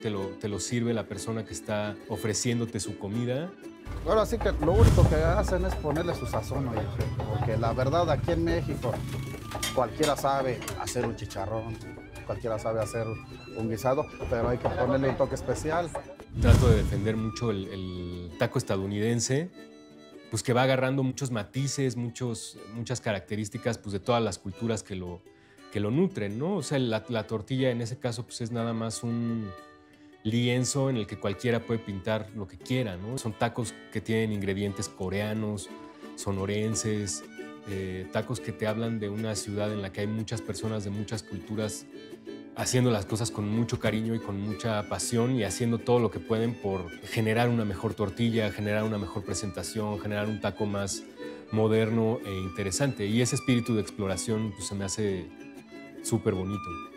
Te lo sirve la persona que está ofreciéndote su comida. Ahora sí que lo único que hacen es ponerle su sazón, oye, porque la verdad aquí en México cualquiera sabe hacer un chicharrón, cualquiera sabe hacer un guisado, pero hay que ponerle un toque especial. Trato de defender mucho el taco estadounidense, pues que va agarrando muchos matices, muchas características pues, de todas las culturas que lo nutren, ¿no? O sea, la tortilla en ese caso pues, es nada más un lienzo en el que cualquiera puede pintar lo que quiera, ¿no? Son tacos que tienen ingredientes coreanos, sonorenses, tacos que te hablan de una ciudad en la que hay muchas personas de muchas culturas haciendo las cosas con mucho cariño y con mucha pasión y haciendo todo lo que pueden por generar una mejor tortilla, generar una mejor presentación, generar un taco más moderno e interesante. Y ese espíritu de exploración pues, se me hace súper bonito.